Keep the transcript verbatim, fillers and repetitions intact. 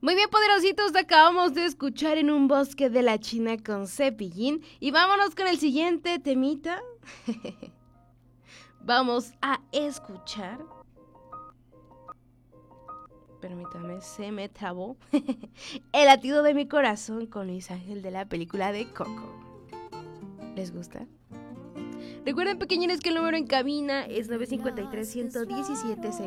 Muy bien, poderositos, te acabamos de escuchar En un bosque de la China con Cepillín. Y vámonos con el siguiente temita. Vamos a escuchar. Permítame, se me trabó. El latido de mi corazón con Luis Ángel de la película de Coco. ¿Les gusta? Recuerden, pequeñines, que el número en cabina es nueve cinco tres, uno uno siete, seis